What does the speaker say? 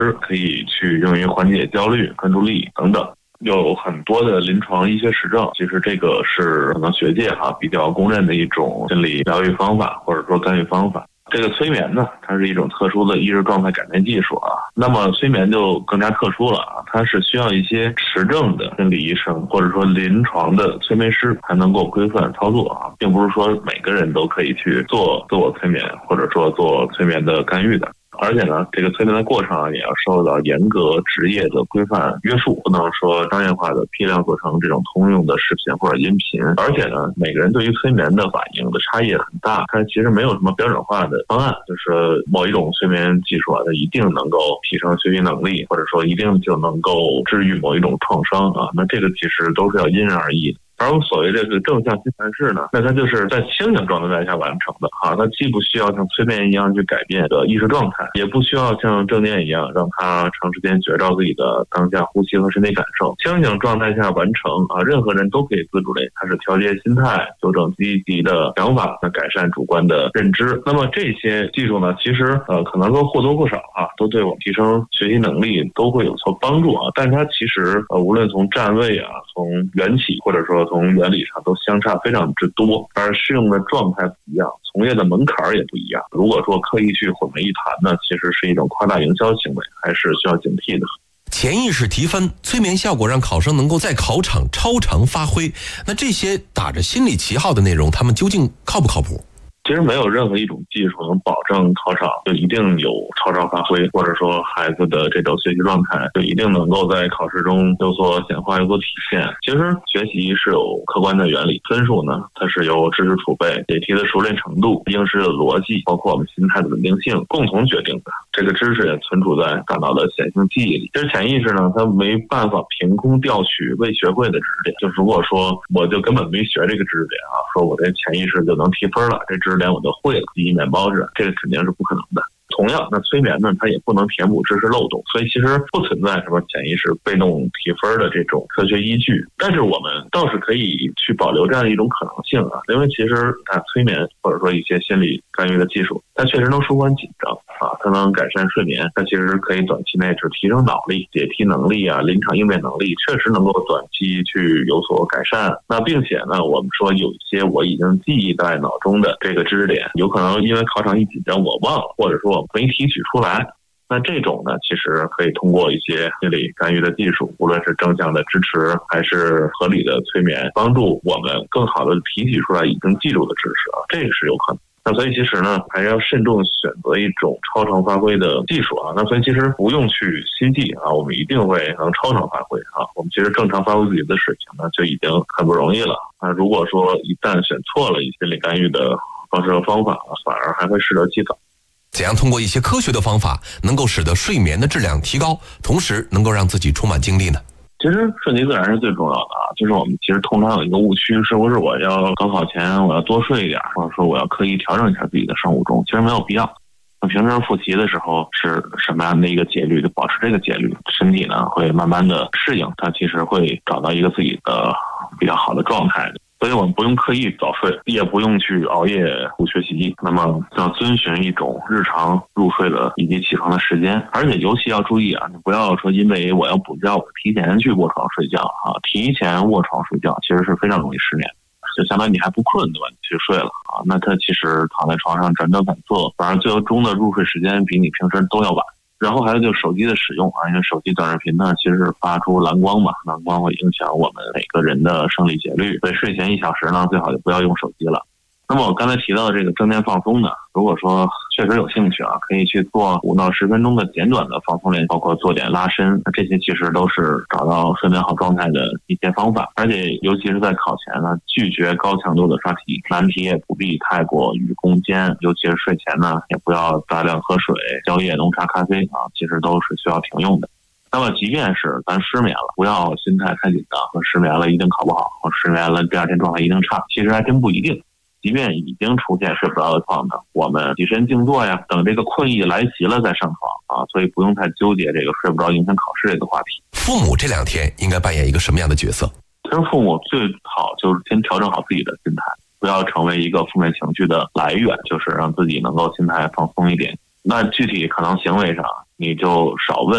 可以去用于缓解焦虑、专注力等等。有很多的临床医学实证，其实这个是可能学界比较公认的一种心理疗愈方法，或者说干预方法。这个催眠呢，它是一种特殊的意识状态改变技术那么催眠就更加特殊了它是需要一些持证的心理医生或者说临床的催眠师才能够规范操作并不是说每个人都可以去做自我催眠或者说做催眠的干预的。而且呢，这个催眠的过程也要受到严格职业的规范约束，不能说商业化的批量做成这种通用的视频或者音频。而且呢，每个人对于催眠的反应的差异很大，它其实没有什么标准化的方案，就是某一种催眠技术它一定能够提升学习能力，或者说一定就能够治愈某一种创伤那这个其实都是要因人而异的。而所谓这个正向心禅式呢，那它就是在清醒状态下完成的它既不需要像催眠一样去改变的意识状态，也不需要像正念一样让它长时间觉照自己的当下呼吸和身体感受。清醒状态下完成任何人都可以自主的开始调节心态，纠正积极的想法，改善主观的认知。那么这些技术呢，其实可能说或多或少都对我们提升学习能力都会有所帮助但是它其实无论从站位从缘起或者说从原理上都相差非常之多，而适用的状态不一样，从业的门槛也不一样。如果说刻意去混为一谈呢，其实是一种夸大营销行为，还是需要警惕的。 潜意识提分，催眠效果让考生能够在考场超常发挥，那这些打着心理旗号的内容，他们究竟靠不靠谱？ 其实没有任何一种技术能保证考场就一定有超常发挥，或者说孩子的这种学习状态就一定能够在考试中有所显化有所体现。其实学习是有客观的原理，分数呢它是由知识储备、解题的熟练程度、应试的逻辑，包括我们心态的稳定性共同决定的。这个知识也存储在大脑的显性记忆里。其实潜意识呢，它没办法凭空调取未学会的知识点。就如果说我就根本没学这个知识点说我这潜意识就能提分了，这知识点我就会了，第一面包似的，这个肯定是不可能的。同样，那催眠呢，它也不能填补知识漏洞，所以其实不存在什么潜意识被动提分的这种科学依据。但是我们倒是可以去保留这样一种可能性因为其实催眠或者说一些心理干预的技术，它确实能舒缓紧张它能改善睡眠，它其实可以短期内只提升脑力、解题能力临场应变能力，确实能够短期去有所改善。那并且呢，我们说有一些我已经记忆在脑中的这个知识点，有可能因为考场一紧张我忘了，或者说我没提取出来。那这种呢，其实可以通过一些心理干预的技术，无论是正向的支持还是合理的催眠，帮助我们更好的提取出来已经记住的知识这个是有可能。那所以其实呢，还是要慎重选择一种超常发挥的技术那所以其实不用去希冀我们一定会能超常发挥我们其实正常发挥自己的水平呢，就已经很不容易了如果说一旦选错了一些心理干预的方式和方法反而还会适得其反。 怎样通过一些科学的方法能够使得睡眠的质量提高，同时能够让自己充满精力呢？ 其实顺其自然是最重要的就是我们其实通常有一个误区，是不是我要高考前我要多睡一点，或者说我要刻意调整一下自己的生物钟，其实没有必要。平时复习的时候是什么样的一个节律，就保持这个节律，身体呢会慢慢的适应，它其实会找到一个自己的比较好的状态的。所以我们不用刻意早睡，也不用去熬夜不学习，那么要遵循一种日常入睡的以及起床的时间。而且尤其要注意你不要说因为我要补觉我提前去卧床睡觉提前卧床睡觉其实是非常容易失眠，就相当于你还不困对吧，你去睡了那它其实躺在床上辗转反侧，反而最终的入睡时间比你平时都要晚。然后还有就是手机的使用因为手机短视频呢其实是发出蓝光嘛，蓝光会影响我们每个人的生理节律，所以睡前1小时呢最好就不要用手机了。那么我刚才提到的这个正念放松呢，如果说确实有兴趣可以去做5到10分钟的简短的放松练习，包括做点拉伸，这些其实都是找到睡眠好状态的一些方法。而且尤其是在考前呢，拒绝高强度的刷题，难题也不必太过于攻坚，尤其是睡前呢也不要大量喝水、宵夜、浓茶、咖啡其实都是需要停用的。那么即便是咱失眠了，不要心态太紧张，失眠了一定考不好，失眠了第二天状态一定差，其实还真不一定。即便已经出现睡不着的状态，我们起身静坐等这个困意来袭了再上床所以不用太纠结这个睡不着影响考试这个话题。 父母这2天应该扮演一个什么样的角色？ 其实父母最好就是先调整好自己的心态，不要成为一个负面情绪的来源，就是让自己能够心态放松一点。那具体可能行为上你就少问